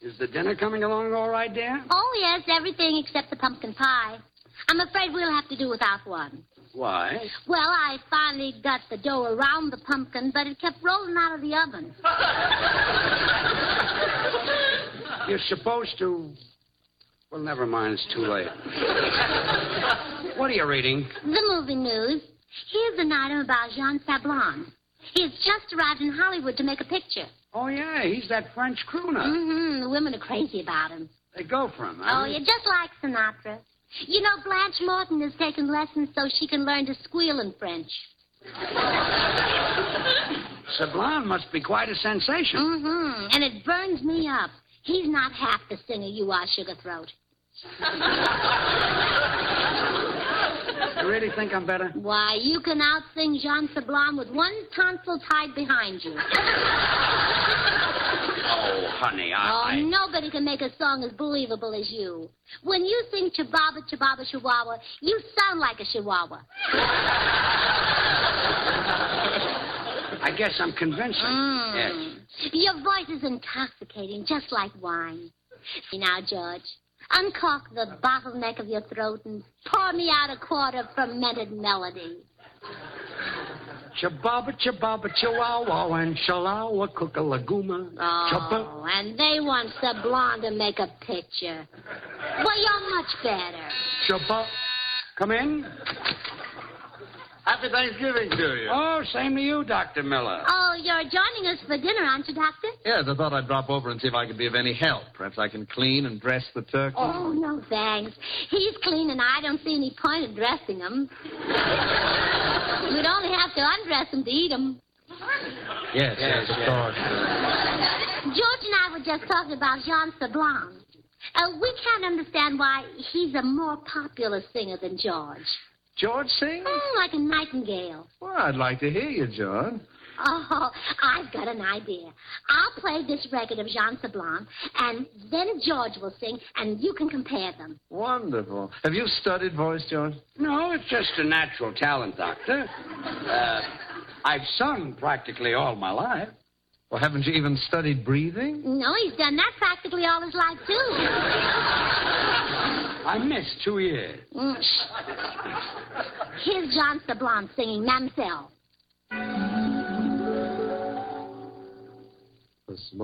Is the dinner coming along all right, dear? Oh, yes, everything except the pumpkin pie. I'm afraid we'll have to do without one. Why? Well, I finally got the dough around the pumpkin, but it kept rolling out of the oven. You're supposed to... Well, never mind. It's too late. What are you reading? The movie news. Here's an item about Jean Sablon. He has just arrived in Hollywood to make a picture. Oh, yeah. He's that French crooner. Mm-hmm. The women are crazy about him. They go for him, huh? Oh, yeah, just like Sinatra. You know, Blanche Morton has taken lessons so she can learn to squeal in French. Sablon must be quite a sensation. Mm-hmm. And it burns me up. He's not half the singer you are, Sugar Throat. You really think I'm better? Why, you can out-sing Jean Sablon with one tonsil tied behind you. Oh, honey, Nobody can make a song as believable as you. When you sing Chibaba, Chibaba, Chihuahua, you sound like a Chihuahua. I guess I'm convincing. Yes. Your voice is intoxicating, just like wine. See now, George, uncork the bottleneck of your throat and pour me out a quart of fermented melody. Chababa, chababa, chihuahua, and shalawa, cookalaguma. Oh, and they want Sablon to make a picture. Well, you're much better. Chaba. Come in. Happy Thanksgiving to you. Oh, same to you, Dr. Miller. Oh, you're joining us for dinner, aren't you, Doctor? Yes, I thought I'd drop over and see if I could be of any help. Perhaps I can clean and dress the turkey. Oh, no, thanks. He's clean, and I don't see any point in dressing him. We'd only have to undress him to eat him. Yes, of course. George and I were just talking about Jean Sablon. We can't understand why he's a more popular singer than George. George sing? Oh, like a nightingale. Well, I'd like to hear you, John. Oh, I've got an idea. I'll play this record of Jean Sablon, and then George will sing, and you can compare them. Wonderful. Have you studied voice, George? No, it's just a natural talent, Doctor. I've sung practically all my life. Well, haven't you even studied breathing? No, he's done that practically all his life, too. I missed 2 years. Here's Jean Sablon singing Mamselle.